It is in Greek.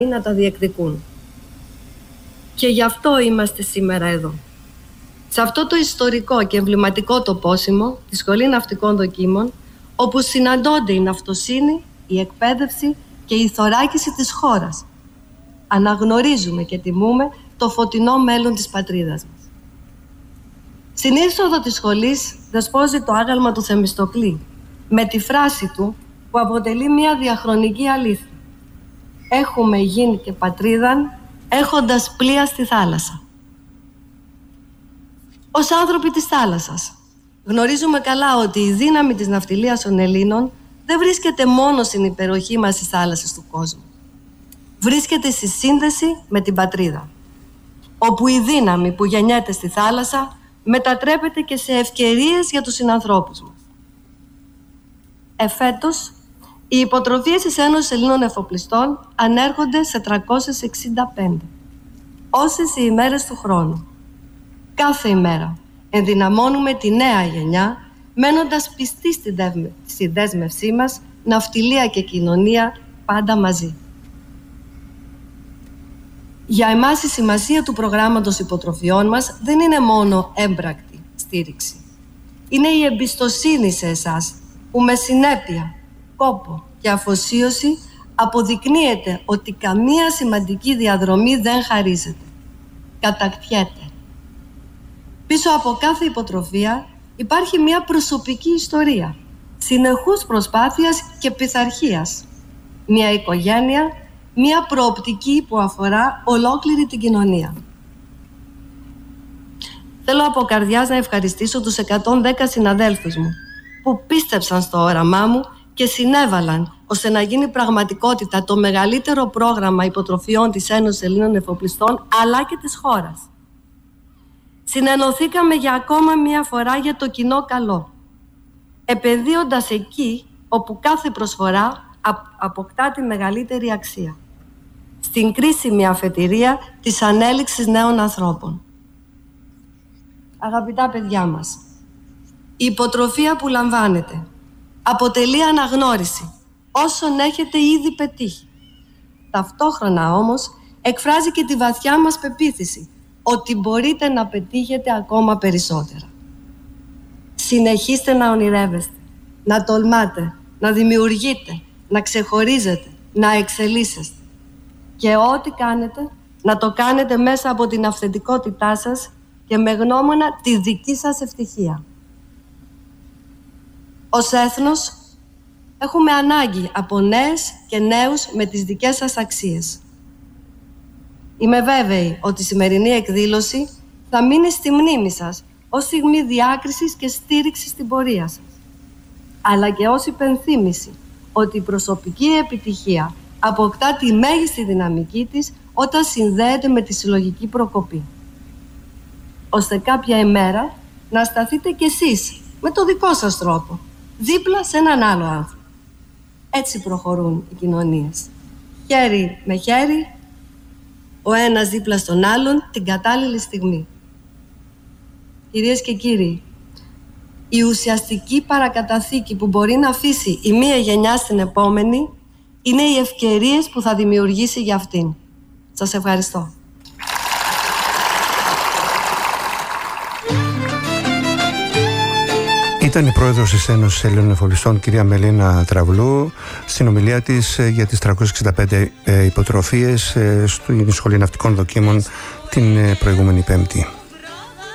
να τα διεκδικούν. Και γι' αυτό είμαστε σήμερα εδώ. Σε αυτό το ιστορικό και εμβληματικό τοπόσιμο, τη Σχολή Ναυτικών Δοκίμων, όπου συναντώνται η ναυτοσύνη, η εκπαίδευση και η θωράκιση της χώρας. Αναγνωρίζουμε και τιμούμε το φωτεινό μέλλον της πατρίδας μας. Στην είσοδο της σχολής δεσπόζει το άγαλμα του Θεμιστοκλή, με τη φράση του που αποτελεί μια διαχρονική αλήθεια. Έχουμε γίνει και πατρίδαν έχοντας πλοία στη θάλασσα. Ως άνθρωποι της θάλασσας, γνωρίζουμε καλά ότι η δύναμη της ναυτιλίας των Ελλήνων δεν βρίσκεται μόνο στην υπεροχή μας στις θάλασσες του κόσμου. Βρίσκεται στη σύνδεση με την πατρίδα, όπου η δύναμη που γεννιέται στη θάλασσα μετατρέπεται και σε ευκαιρίες για τους συνανθρώπους μας. Εφέτος, οι υποτροφίες της Ένωσης Ελλήνων Εφοπλιστών ανέρχονται σε 365. Όσες οι ημέρες του χρόνου. Κάθε ημέρα ενδυναμώνουμε τη νέα γενιά, μένοντας πιστοί στη δέσμευσή μας, ναυτιλία και κοινωνία πάντα μαζί. Για εμάς η σημασία του προγράμματος υποτροφιών μας δεν είναι μόνο έμπρακτη στήριξη. Είναι η εμπιστοσύνη σε εσάς που με συνέπεια, κόπο και αφοσίωση αποδεικνύεται ότι καμία σημαντική διαδρομή δεν χαρίζεται. Κατακτιέται. Πίσω από κάθε υποτροφία υπάρχει μια προσωπική ιστορία, συνεχούς προσπάθειας και πειθαρχίας. Μια οικογένεια, μια προοπτική που αφορά ολόκληρη την κοινωνία. Θέλω από καρδιάς να ευχαριστήσω τους 110 συναδέλφους μου που πίστεψαν στο όραμά μου και συνέβαλαν ώστε να γίνει πραγματικότητα το μεγαλύτερο πρόγραμμα υποτροφιών της Ένωσης Ελλήνων Εφοπλιστών αλλά και της χώρας. Συνενωθήκαμε για ακόμα μία φορά για το κοινό καλό, επενδύοντας εκεί όπου κάθε προσφορά αποκτά τη μεγαλύτερη αξία, στην κρίσιμη αφετηρία της ανέλυξης νέων ανθρώπων. Αγαπητά παιδιά μας, η υποτροφία που λαμβάνετε αποτελεί αναγνώριση όσων έχετε ήδη πετύχει. Ταυτόχρονα όμως εκφράζει και τη βαθιά μας πεποίθηση ότι μπορείτε να πετύχετε ακόμα περισσότερα. Συνεχίστε να ονειρεύεστε, να τολμάτε, να δημιουργείτε, να ξεχωρίζετε, να εξελίσσεστε. Και ό,τι κάνετε, να το κάνετε μέσα από την αυθεντικότητά σας και με γνώμονα τη δική σας ευτυχία. Ως έθνος, έχουμε ανάγκη από νέες και νέους με τις δικές σας αξίες. Είμαι βέβαιη ότι η σημερινή εκδήλωση θα μείνει στη μνήμη σας ως στιγμή διάκρισης και στήριξης στην πορεία σας, αλλά και ως υπενθύμηση ότι η προσωπική επιτυχία αποκτά τη μέγιστη δυναμική της όταν συνδέεται με τη συλλογική προκοπή. Ώστε κάποια ημέρα να σταθείτε κι εσείς με το δικό σας τρόπο, δίπλα σε έναν άλλο άνθρωπο. Έτσι προχωρούν οι κοινωνίες. Χέρι με χέρι, ο ένας δίπλα στον άλλον την κατάλληλη στιγμή. Κυρίες και κύριοι, η ουσιαστική παρακαταθήκη που μπορεί να αφήσει η μία γενιά στην επόμενη είναι οι ευκαιρίες που θα δημιουργήσει για αυτήν. Σας ευχαριστώ. Ήταν η πρόεδρος της Ένωσης Ελλήνων Εφοπλιστών, κυρία Μελίνα Τραβλού, στην ομιλία της για τις 365 υποτροφίες στην Σχολή Ναυτικών Δοκίμων την προηγούμενη Πέμπτη.